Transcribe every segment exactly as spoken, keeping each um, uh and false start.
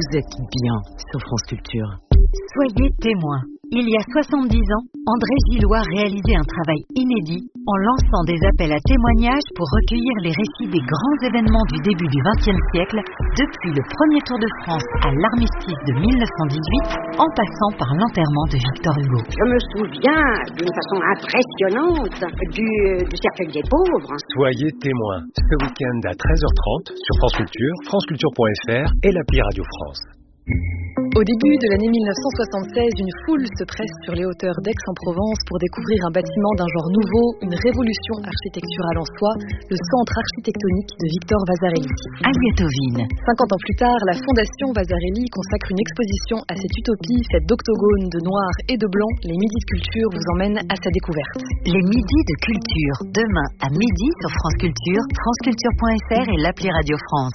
Vous êtes bien sur France Culture. Soyez témoins. Il y a soixante-dix ans, André Gillois réalisait un travail inédit en lançant des appels à témoignages pour recueillir les récits des grands événements du début du vingtième siècle, depuis le premier Tour de France à l'armistice de mille neuf cent dix-huit, en passant par l'enterrement de Victor Hugo. Je me souviens d'une façon impressionnante du, du cercueil des pauvres. Soyez témoins ce week-end à treize heures trente sur France Culture, franceculture point f r et l'appli Radio France. Au début de l'année mille neuf cent soixante-seize, une foule se presse sur les hauteurs d'Aix-en-Provence pour découvrir un bâtiment d'un genre nouveau, une révolution architecturale en soi, le centre architectonique de Victor Vasarely. Agnès. cinquante ans plus tard, la Fondation Vasarely consacre une exposition à cette utopie faite d'octogones, de noir et de blanc. Les midis de culture vous emmènent à sa découverte. Les midis de culture, demain à midi sur France Culture, franceculture point f r et l'appli Radio France.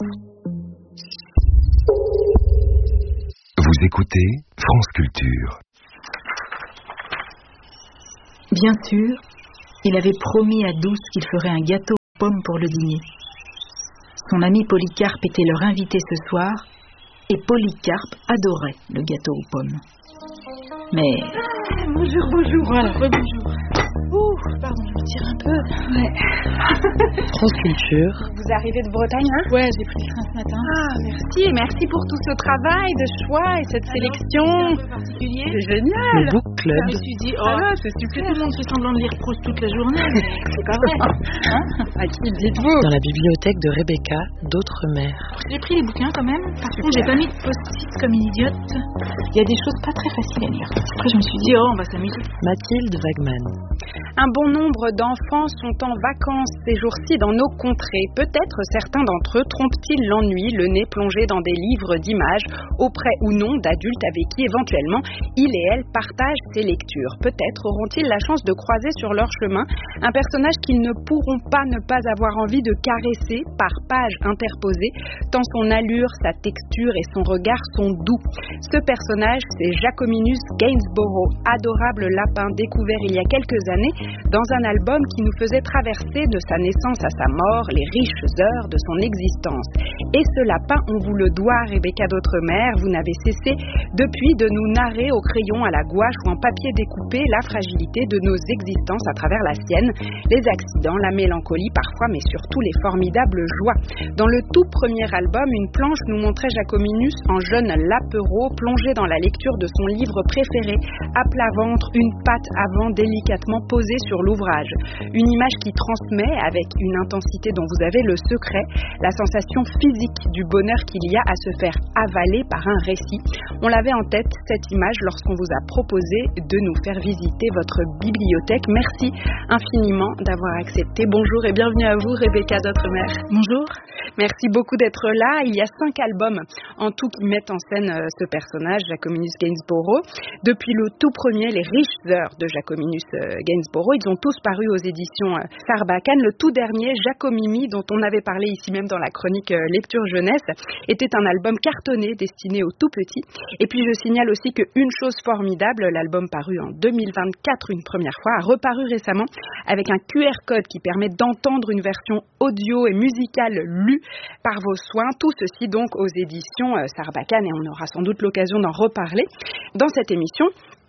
Vous écoutez France Culture. Bien sûr, il avait promis à Douce qu'il ferait un gâteau aux pommes pour le dîner. Son ami Polycarpe était leur invité ce soir, et Polycarpe adorait le gâteau aux pommes. Mais... Ah, bonjour, bonjour. Voilà, bonjour. Ouh, pardon, je me tire un peu. Ouais. France Culture. Vous arrivez de Bretagne, hein? Ouais, j'ai pris le train ce matin. Ah, merci. Merci pour tout ce travail de choix et cette sélection. C'est génial. Le Book Club. Je me suis dit, oh là, c'est super. Tout le monde fait semblant de lire Proust toute la journée. C'est pas vrai. Hein? À qui le dites-vous? Dans la bibliothèque de Rebecca, d'autres mères. J'ai pris les bouquins quand même. Par contre, j'ai pas mis de post-it comme une idiote. Il y a des choses pas très faciles à lire. Après, je me suis dit, oh, on va s'amuser. Mathilde Wagman. Un bon nombre d'enfants sont en vacances ces jours-ci dans nos contrées. Peut-être certains d'entre eux trompent-ils l'ennui, le nez plongé dans des livres d'images, auprès ou non d'adultes avec qui éventuellement ils et elles partagent ces lectures. Peut-être auront-ils la chance de croiser sur leur chemin un personnage qu'ils ne pourront pas ne pas avoir envie de caresser par page interposée, tant son allure, sa texture et son regard sont doux. Ce personnage, c'est Jacominus Gainsborough, adorable lapin découvert il y a quelques années dans un album qui nous faisait traverser de sa naissance à sa mort les riches heures de son existence. Et ce lapin, on vous le doit, Rebecca d'Outremer, vous n'avez cessé depuis de nous narrer au crayon, à la gouache ou en papier découpé la fragilité de nos existences à travers la sienne, les accidents, la mélancolie parfois, mais surtout les formidables joies. Dans le tout premier album, une planche nous montrait Jacominus en jeune lapereau plongé dans la lecture de son livre préféré, à plat ventre, une patte avant délicatement posée sur l'ouvrage. Une image qui transmet, avec une intensité dont vous avez le secret, la sensation physique du bonheur qu'il y a à se faire avaler par un récit. On l'avait en tête, cette image, lorsqu'on vous a proposé de nous faire visiter votre bibliothèque. Merci infiniment d'avoir accepté. Bonjour et bienvenue à vous, Rebecca d'Outremer. Bonjour. Merci beaucoup d'être là. Il y a cinq albums en tout qui mettent en scène euh, ce personnage, Jacominus Gainsborough. Depuis le tout premier, Les riches heures de Jacominus euh, Gainsborough, ils ont tous paru aux éditions euh, Sarbacane. Le tout dernier, Jacomimi, dont on avait parlé ici même dans la chronique euh, Lecture Jeunesse, était un album cartonné destiné aux tout petits. Et puis je signale aussi qu'une chose formidable, l'album paru en deux mille vingt-quatre une première fois, a reparu récemment avec un Q R code qui permet d'entendre une version audio et musicale lue par vos soins. Tout ceci donc aux éditions euh, Sarbacane, et on aura sans doute l'occasion d'en reparler dans cette émission.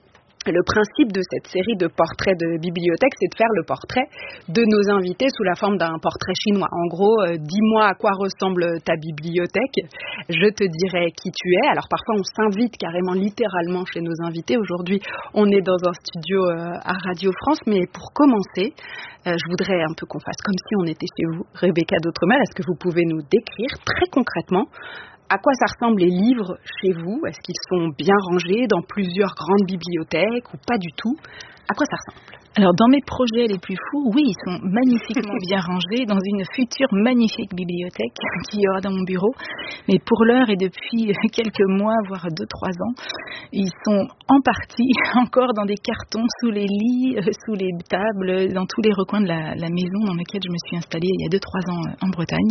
Le principe de cette série de portraits de bibliothèque, c'est de faire le portrait de nos invités sous la forme d'un portrait chinois. En gros, euh, dis-moi à quoi ressemble ta bibliothèque, je te dirai qui tu es. Alors parfois, on s'invite carrément littéralement chez nos invités. Aujourd'hui, on est dans un studio euh, à Radio France, mais pour commencer, euh, je voudrais un peu qu'on fasse comme si on était chez vous. Rebecca d'Outremer, est-ce que vous pouvez nous décrire très concrètement à quoi ça ressemble les livres chez vous? Est-ce qu'ils sont bien rangés dans plusieurs grandes bibliothèques ou pas du tout? À quoi ça ressemble? Alors, dans mes projets les plus fous, oui, ils sont magnifiquement bien rangés dans une future magnifique bibliothèque qu'il y aura dans mon bureau. Mais pour l'heure et depuis quelques mois, voire deux, trois ans, ils sont en partie encore dans des cartons, sous les lits, sous les tables, dans tous les recoins de la, la maison dans laquelle je me suis installée il y a deux, trois ans en Bretagne.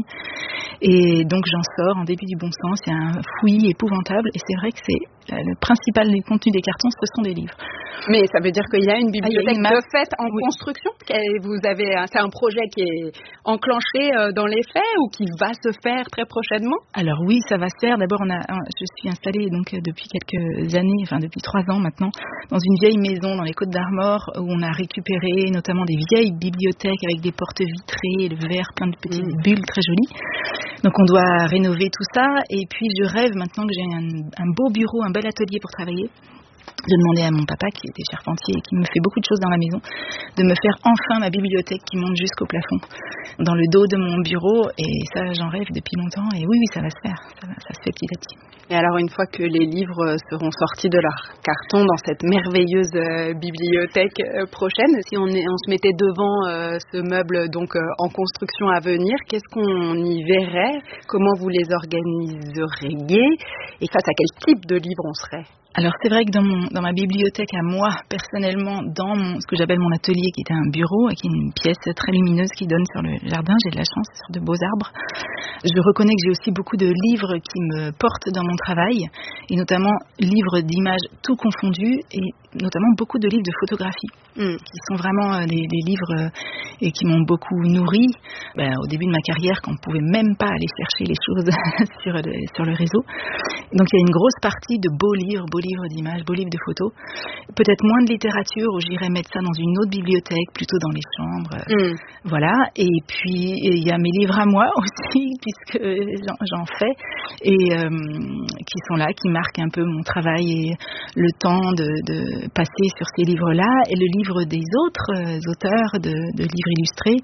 Et donc, j'en sors en dépit du bon sens. C'est un fouillis épouvantable. Et c'est vrai que c'est le principal des contenus des cartons, ce sont des livres. Mais ça veut dire qu'il y a une bibliothèque ah, de fait en oui. construction. Vous avez, c'est un projet qui est enclenché dans les faits ou qui va se faire très prochainement? Alors, Alors oui, ça va se faire. D'abord, on a, je suis installée donc depuis quelques années, enfin depuis trois ans maintenant, dans une vieille maison dans les Côtes-d'Armor où on a récupéré notamment des vieilles bibliothèques avec des portes vitrées, le verre, plein de petites mmh. bulles très jolies. Donc on doit rénover tout ça. Et puis je rêve maintenant que j'ai un, un beau bureau, un bel atelier pour travailler. Je demandais à mon papa, qui était charpentier et qui me fait beaucoup de choses dans la maison, de me faire enfin ma bibliothèque qui monte jusqu'au plafond, dans le dos de mon bureau. Et ça, j'en rêve depuis longtemps. Et oui, oui, ça va se faire. Ça, va, ça se fait petit à petit. Et alors, une fois que les livres seront sortis de leur carton dans cette merveilleuse euh, bibliothèque euh, prochaine, si on, est, on se mettait devant euh, ce meuble donc euh, en construction à venir, qu'est-ce qu'on y verrait? Comment vous les organiseriez? Et face à quel type de livre on serait? Alors c'est vrai que dans, mon, dans ma bibliothèque à moi, personnellement, dans mon, ce que j'appelle mon atelier, qui était un bureau, et qui est une pièce très lumineuse qui donne sur le jardin, j'ai de la chance, sur de beaux arbres. Je reconnais que j'ai aussi beaucoup de livres qui me portent dans mon travail, et notamment livres d'images tout confondus, et notamment beaucoup de livres de photographie, mmh. qui sont vraiment des, des livres euh, et qui m'ont beaucoup nourri. Ben, au début de ma carrière, quand on ne pouvait même pas aller chercher les choses sur, le, sur le réseau. Donc il y a une grosse partie de beaux livres, beaux livres d'images, beaux livres de photos. Peut-être moins de littérature, où j'irais mettre ça dans une autre bibliothèque, plutôt dans les chambres. Mmh. Voilà. Et puis il y a mes livres à moi aussi, puisque j'en, j'en fais, et euh, qui sont là, qui marquent un peu mon travail et le temps de, de passer sur ces livres-là, et le livre des autres euh, auteurs de, de livres illustrés,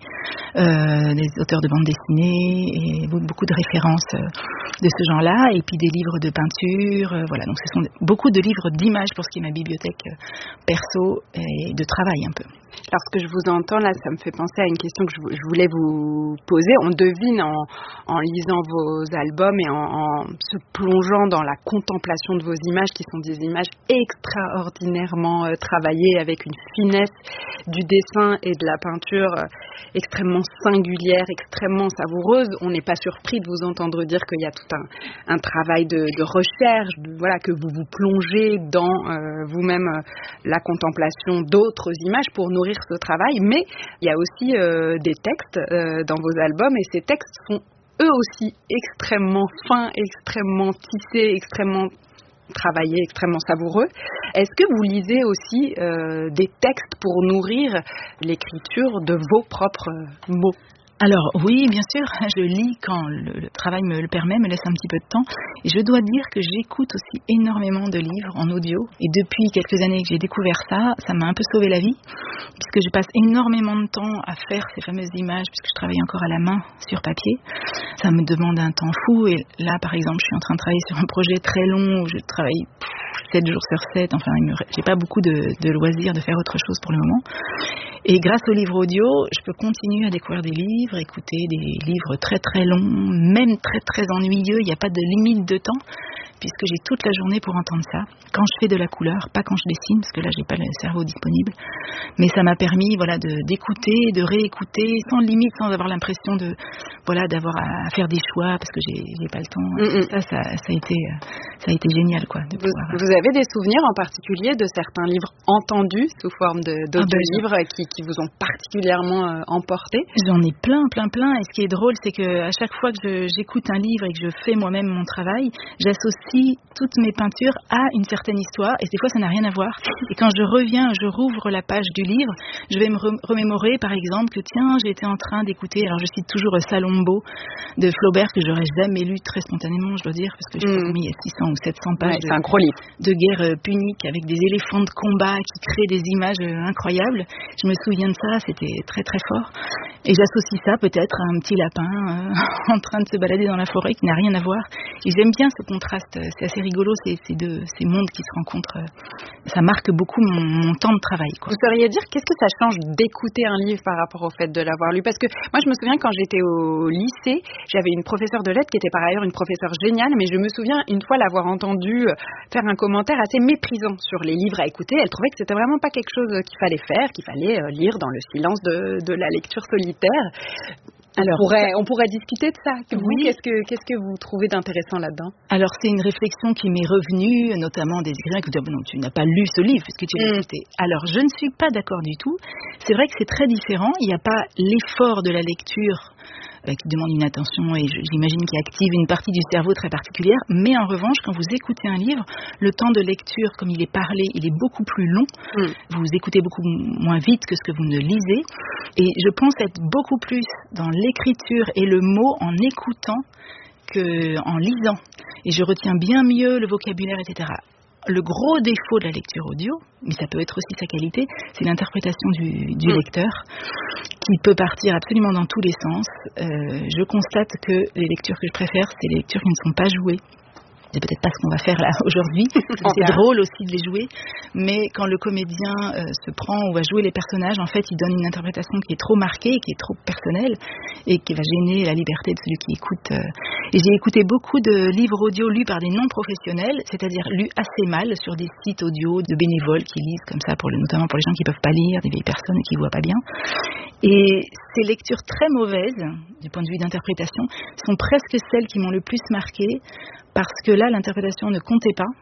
euh, des auteurs de bande dessinée, et beaucoup de références euh, de ce genre-là, et puis des livres de peinture, euh, voilà. Donc ce sont beaucoup de livres d'images pour ce qui est ma bibliothèque euh, perso et de travail un peu. Lorsque je vous entends là, ça me fait penser à une question que je voulais vous poser. On devine en, en lisant vos albums et en, en se plongeant dans la contemplation de vos images, qui sont des images extraordinairement euh, travaillées, avec une finesse du dessin et de la peinture euh, extrêmement singulière, extrêmement savoureuse. On n'est pas surpris de vous entendre dire qu'il y a tout un, un travail de, de recherche, de, voilà, que vous vous plongez dans euh, vous-même euh, la contemplation d'autres images pour nourrir ce travail, mais il y a aussi euh, des textes euh, dans vos albums, et ces textes sont eux aussi extrêmement fins, extrêmement tissés, extrêmement travaillés, extrêmement savoureux. Est-ce que vous lisez aussi euh, des textes pour nourrir l'écriture de vos propres mots ? Alors oui, bien sûr, je lis quand le, le travail me le permet, me laisse un petit peu de temps. Et je dois dire que j'écoute aussi énormément de livres en audio. Et depuis quelques années que j'ai découvert ça, ça m'a un peu sauvé la vie, puisque je passe énormément de temps à faire ces fameuses images, puisque je travaille encore à la main sur papier. Ça me demande un temps fou. Et là, par exemple, je suis en train de travailler sur un projet très long où je travaille sept jours sur sept. Enfin, il me, j'ai pas beaucoup de, de loisirs de faire autre chose pour le moment. Et grâce aux livres audio, je peux continuer à découvrir des livres, écouter des livres très très longs, même très très ennuyeux. Il n'y a pas de limite de temps, puisque j'ai toute la journée pour entendre ça. Quand je fais de la couleur, pas quand je dessine, parce que là j'ai pas le cerveau disponible. Mais ça m'a permis, voilà, de d'écouter, de réécouter, sans limite, sans avoir l'impression de, voilà, d'avoir à faire des choix parce que j'ai j'ai pas le temps. Mm-hmm. Ça, ça, ça a été, ça a été génial, quoi. De vous, pouvoir... vous avez des souvenirs en particulier de certains livres entendus sous forme de d'audio-livres ah ben, qui qui vous ont particulièrement euh, emporté? J'en ai plein, plein, plein. Et ce qui est drôle, c'est que à chaque fois que je, j'écoute un livre et que je fais moi-même mon travail, j'associe toutes mes peintures à une certaine histoire. Et des fois, ça n'a rien à voir. Et quand je reviens, je rouvre la page du livre, je vais me remémorer, par exemple, que tiens, j'étais en train d'écouter. Alors, je cite toujours Salombo de Flaubert, que j'aurais jamais lu très spontanément, je dois dire, parce que j'ai mmh. mis six cents ou sept cents pages ouais, de, de guerre punique avec des éléphants de combat qui créent des images incroyables. Je me souviens de ça, c'était très très fort. Et j'associe ça peut-être à un petit lapin euh, en train de se balader dans la forêt qui n'a rien à voir. Et j'aime bien ce contraste, c'est assez rigolo, ces, ces deux ces mondes qui se rencontrent. Ça marque beaucoup mon, mon temps de travail, quoi. Vous sauriez dire qu'est-ce que ça change d'écouter un livre par rapport au fait de l'avoir lu? Parce que moi je me souviens quand j'étais au lycée, j'avais une professeure de lettres qui était par ailleurs une professeure géniale, mais je me souviens une fois l'avoir entendue faire un commentaire assez méprisant sur les livres à écouter. Elle trouvait que c'était vraiment pas quelque chose qu'il fallait faire, qu'il fallait lire dans le silence de, de la lecture solitaire. Alors, on pourrait, on pourrait discuter de ça. Vous, oui. Qu'est-ce que, qu'est-ce que vous trouvez d'intéressant là-dedans? Alors, c'est une réflexion qui m'est revenue, notamment des écrivains qui disent, non, tu n'as pas lu ce livre, puisque tu l'as écouté. Mm. Alors, je ne suis pas d'accord du tout. C'est vrai que c'est très différent. Il n'y a pas l'effort de la lecture euh, qui demande une attention et j'imagine qui active une partie du cerveau très particulière. Mais en revanche, quand vous écoutez un livre, le temps de lecture, comme il est parlé, il est beaucoup plus long. Mm. Vous écoutez beaucoup moins vite que ce que vous ne lisez. Et je pense être beaucoup plus dans l'écriture et le mot en écoutant qu'en lisant. Et je retiens bien mieux le vocabulaire, et cetera. Le gros défaut de la lecture audio, mais ça peut être aussi sa qualité, c'est l'interprétation du, du mmh. lecteur, qui peut partir absolument dans tous les sens. Euh, je constate que les lectures que je préfère, c'est les lectures qui ne sont pas jouées. C'est peut-être pas ce qu'on va faire là aujourd'hui. C'est drôle aussi de les jouer, mais quand le comédien euh, se prend ou va jouer les personnages, en fait, il donne une interprétation qui est trop marquée, qui est trop personnelle et qui va gêner la liberté de celui qui écoute. Euh. Et j'ai écouté beaucoup de livres audio lus par des non-professionnels, c'est-à-dire lus assez mal sur des sites audio de bénévoles qui lisent comme ça, pour le, notamment pour les gens qui peuvent pas lire, des vieilles personnes qui voient pas bien. Et ces lectures très mauvaises, du point de vue d'interprétation, sont presque celles qui m'ont le plus marquée, parce que là, l'interprétation ne comptait pas.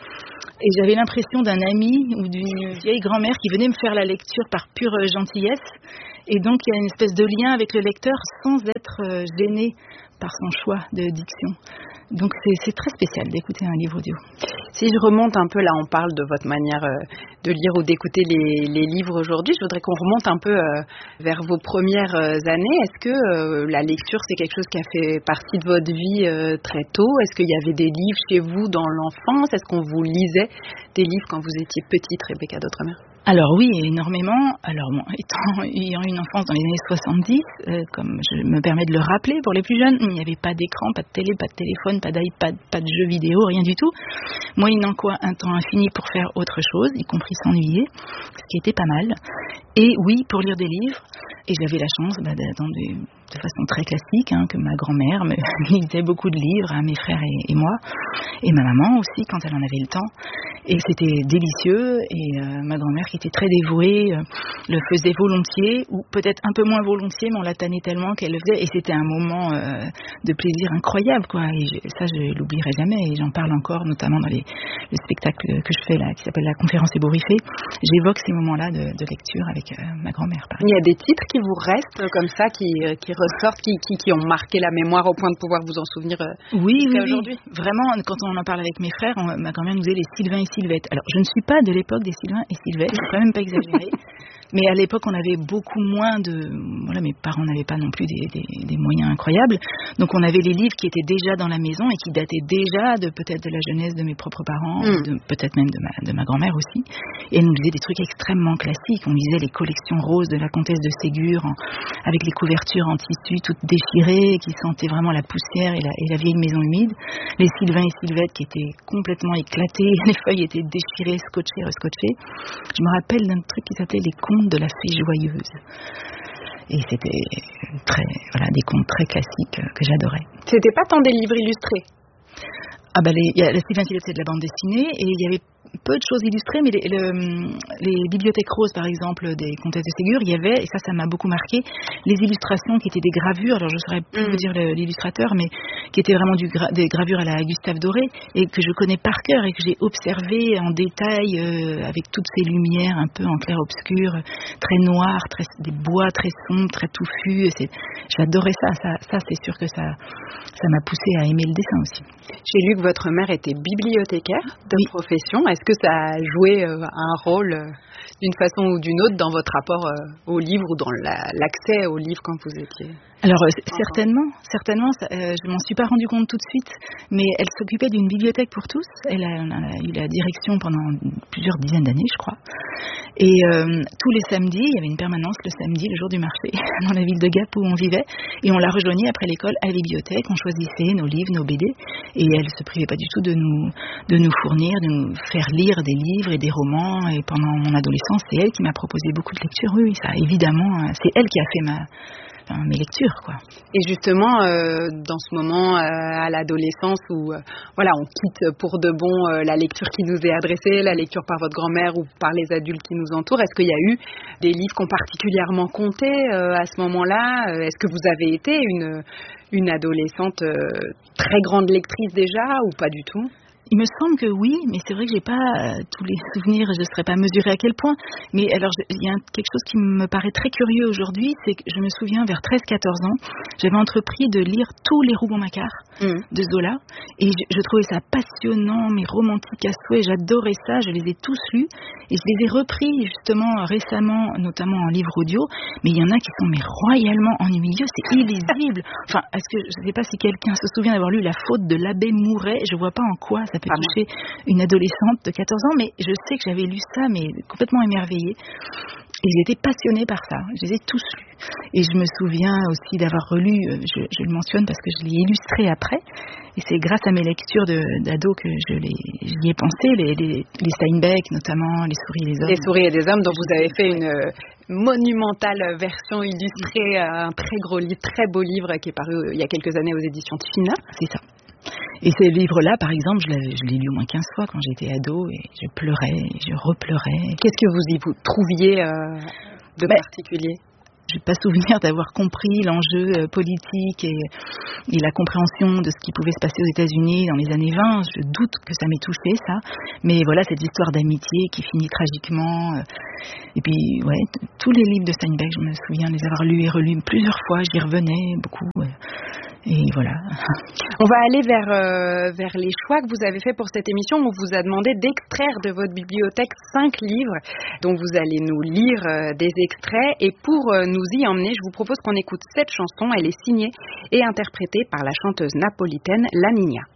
Et j'avais l'impression d'un ami ou d'une vieille grand-mère qui venait me faire la lecture par pure gentillesse. Et donc, il y a une espèce de lien avec le lecteur sans être gêné par son choix de diction. Donc, c'est, c'est très spécial d'écouter un livre audio. Si je remonte un peu, là, on parle de votre manière de lire ou d'écouter les, les livres aujourd'hui. Je voudrais qu'on remonte un peu vers vos premières années. Est-ce que la lecture, c'est quelque chose qui a fait partie de votre vie très tôt? Est-ce qu'il y avait des livres chez vous dans l'enfance? Est-ce qu'on vous lisait des livres quand vous étiez petite, Rebecca d'Outremer? Alors oui, énormément. Alors bon, étant, ayant une enfance dans les années soixante-dix, euh, comme je me permets de le rappeler pour les plus jeunes, il n'y avait pas d'écran, pas de télé, pas de téléphone, pas d'iPad, pas de jeux vidéo, rien du tout. Moyennant quoi, un temps infini pour faire autre chose, y compris s'ennuyer, ce qui était pas mal. Et oui, pour lire des livres. Et j'avais la chance, bah, dans des, de façon très classique, hein, que ma grand-mère me lisait beaucoup de livres à mes frères et, et moi, et ma maman aussi quand elle en avait le temps. Et c'était délicieux. Et euh, ma grand-mère, qui était très dévouée, euh, le faisait volontiers, ou peut-être un peu moins volontiers, mais on la tannait tellement qu'elle le faisait. Et c'était un moment euh, de plaisir incroyable, quoi. Et je, ça, je l'oublierai jamais. Et j'en parle encore, notamment dans les, les spectacles que je fais là, qui s'appelle La Conférence ébouriffée. J'évoque ces moments-là de, de lecture avec euh, ma grand-mère. Il y a des titres qui vous restent comme ça, qui, qui ressortent, qui, qui, qui ont marqué la mémoire au point de pouvoir vous en souvenir euh, oui, jusqu'à oui, aujourd'hui? Oui. Vraiment, quand on en parle avec mes frères, on, ma grand-mère nous disait les Sylvain et Sylvette. Alors, je ne suis pas de l'époque des Sylvain et Sylvette, il ne faut quand même pas exagérer. Mais à l'époque, on avait beaucoup moins de... Voilà, mes parents n'avaient pas non plus des, des, des moyens incroyables. Donc, on avait les livres qui étaient déjà dans la maison et qui dataient déjà de peut-être de la jeunesse de mes propres parents, mm. de, peut-être même de ma, de ma grand-mère aussi. Et elle nous lisait des trucs extrêmement classiques. On lisait les collections roses de la comtesse de Ségur, en, avec les couvertures en tissu toutes déchirées, qui sentaient vraiment la poussière et la, et la vieille maison humide. Les Sylvain et Sylvette qui étaient complètement éclatés, les feuilles étaient déchirées, scotchées, rescotchées. Je me rappelle d'un truc qui s'appelait Les Contes de la Fée Joyeuse. Et c'était très, voilà, des contes très classiques que j'adorais. C'était pas tant des livres illustrés? Ah bah les, y a, la Sylvain et Sylvette, c'est de la bande dessinée, et il y avait peu de choses illustrées, mais les, le, les bibliothèques roses, par exemple, des comtesses de Ségur, il y avait, et ça, ça m'a beaucoup marqué, les illustrations qui étaient des gravures, alors je ne saurais plus mmh. vous dire le, l'illustrateur, mais qui étaient vraiment du gra- des gravures à la Gustave Doré, et que je connais par cœur, et que j'ai observé en détail, euh, avec toutes ces lumières un peu en clair-obscur, très noires, très, des bois très sombres, très touffus, c'est, j'adorais ça, ça, ça c'est sûr que ça, ça m'a poussé à aimer le dessin aussi. J'ai lu que votre mère était bibliothécaire de oui. profession. Est-ce que ça a joué euh, un rôle euh, d'une façon ou d'une autre dans votre rapport euh, au livre ou dans la, l'accès au livre quand vous étiez? Alors euh, certainement, certainement, ça, euh, je m'en suis pas rendu compte tout de suite, mais elle s'occupait d'une bibliothèque pour tous. Elle a, elle a eu la direction pendant plusieurs dizaines d'années, je crois. Et euh, tous les samedis, il y avait une permanence le samedi, le jour du marché, dans la ville de Gap où on vivait, et on la rejoignait après l'école à la bibliothèque. On choisissait nos livres, nos B D, et elle se privait pas du tout de nous, de nous fournir, de nous faire lire des livres et des romans. Et pendant mon adolescence, c'est elle qui m'a proposé beaucoup de lectures. Oui, ça, évidemment, c'est elle qui a fait ma Enfin, mes lectures, quoi. Et justement, euh, dans ce moment euh, à l'adolescence où euh, voilà, on quitte pour de bon euh, la lecture qui nous est adressée, la lecture par votre grand-mère ou par les adultes qui nous entourent, est-ce qu'il y a eu des livres qui ont particulièrement compté euh, à ce moment-là? Est-ce que vous avez été une, une adolescente euh, très grande lectrice déjà ou pas du tout? Il me semble que oui, mais c'est vrai que j'ai pas euh, tous les souvenirs, je ne saurais pas mesurer à quel point. Mais alors, il y a quelque chose qui me paraît très curieux aujourd'hui, c'est que je me souviens, vers treize quatorze ans, j'avais entrepris de lire tous les Rougon-Macquart mmh. de Zola, et je, je trouvais ça passionnant, mais romantique à souhait, j'adorais ça, je les ai tous lus, et je les ai repris justement récemment, notamment en livre audio, mais il y en a qui sont mais royalement ennuyeux, c'est illisible. Enfin, est-ce que, je ne sais pas si quelqu'un se souvient d'avoir lu La Faute de l'abbé Mouret, je vois pas en quoi ça peut toucher une adolescente de quatorze ans, mais je sais que j'avais lu ça, mais complètement émerveillée. Et j'étais passionnée par ça. Je les ai tous lus. Et je me souviens aussi d'avoir relu, je, je le mentionne parce que je l'ai illustré après, et c'est grâce à mes lectures de, d'ado que je l'ai, j'y ai pensé, les, les, les Steinbeck notamment, Les souris et les hommes. Les souris et les hommes, dont vous avez fait une monumentale version illustrée, un très gros livre, très beau livre qui est paru il y a quelques années aux éditions Tifina. C'est ça. Et ces livres-là, par exemple, je, je l'ai lu au moins quinze fois quand j'étais ado, et je pleurais, et je repleurais. Qu'est-ce que vous y vous trouviez euh, de ben, particulier ? Je n'ai pas souvenir d'avoir compris l'enjeu politique et, et la compréhension de ce qui pouvait se passer aux États-Unis dans les années vingt. Je doute que ça m'ait touché, ça. Mais voilà, cette histoire d'amitié qui finit tragiquement. Et puis, ouais, tous les livres de Steinbeck, je me souviens les avoir lus et relus plusieurs fois. J'y revenais beaucoup. Et voilà. On va aller vers, euh, vers les choix que vous avez faits pour cette émission. On vous a demandé d'extraire de votre bibliothèque cinq livres. Donc vous allez nous lire euh, des extraits. Et pour euh, nous y emmener, je vous propose qu'on écoute cette chanson. Elle est signée et interprétée par la chanteuse napolitaine La Niña.